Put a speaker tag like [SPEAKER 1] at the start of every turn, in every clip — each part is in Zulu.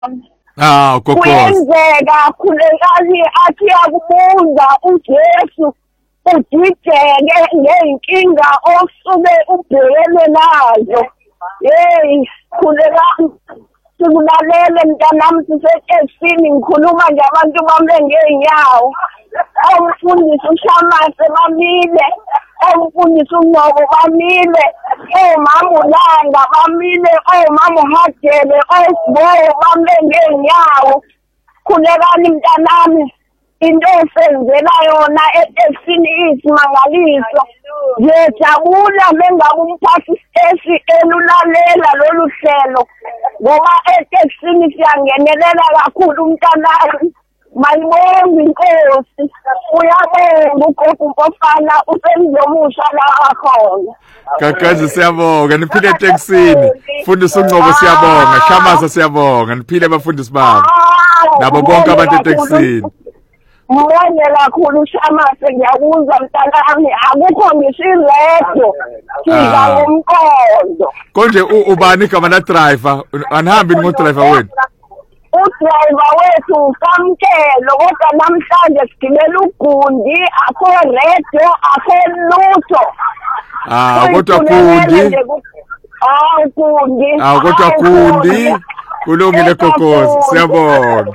[SPEAKER 1] Gogoza.
[SPEAKER 2] Kuyenzeka khulekazi athi akubuza uJesu ujijeke ngeyinkinga osuke ubhekene nazo. Hey, khulekazi sikulalele mntanami sisetekisini ngikhuluma nje abantu bame ngeenyawo. Umfundisi uShamase bamile, umfundisi uNgcobo bamile, omama uLanga bamile, omama uHagele, oSiboyo bame ngeenyawo. Khulekani mntanami, into esenzela yona etekisini isimangaliso. Ngiyajabula mengabe umphathi isiteshi elulalela lolu hlelo ngoba etekisini siyangenelela kakhulu mntanami. Mayibonge inkosi, uyabonga ugogo Mpofana usemzomusha la akhona.
[SPEAKER 1] Gagazi siyabonga, niphile etekisini. Mfundisi uNgcobo siyabonga, Shamasa siyabonga, niphile abafundisi bami. Nabo bonke abantu etekisini.
[SPEAKER 2] Mbonye kakhulu Shamase ngiyakuzwa mntanami, akukho ngisho iredo sidla ngomqondo.
[SPEAKER 1] Konje ubani igama la driver? Anihambi ngo-driver wenu?
[SPEAKER 2] Udriver wethu uSamkelo kodwa namhlanje sigibela uGundi, akho radio, akho lutho.
[SPEAKER 1] Kodwa Gundi.
[SPEAKER 2] Gundi.
[SPEAKER 1] Kodwa Gundi. Kulungile Gogoza, siyabonga.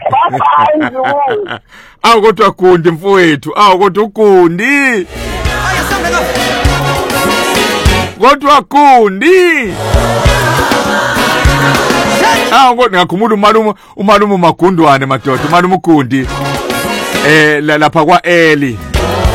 [SPEAKER 1] Kodwa Gundi mfowethu, kodwa uGundi. Kodwa Gundi. Kodwa ngakhumula umalume Magundwane madoda, umalume uGundi lapha kwa Eli.